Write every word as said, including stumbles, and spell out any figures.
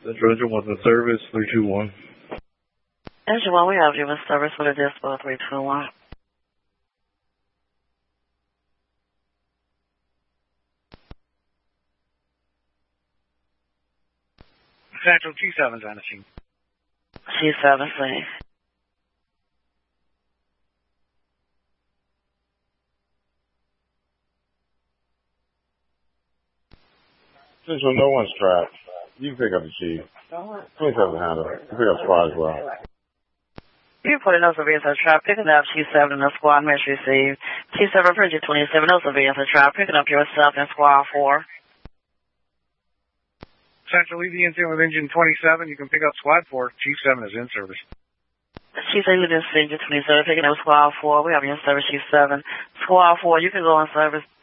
Central was in service, three two one. Engine one, we have you in service with a dispo three two one. Central T seven's on the scene. T seven, please. Central, no one's trapped. You can pick up the chief. twenty-seven handle. You can pick up squad as well. You put in no surveillance of trap, picking up T seven in the squad mesh received. T seven, Bridget twenty-seven, no surveillance of trap, picking up yourself in squad four. Central, leave the incident with engine twenty-seven. You can pick up squad four. Chief seven is in service. Chief seven, you didn't see engine twenty-seven, picking up squad four. We have you in service, Chief seven. Squad four, you can go in service.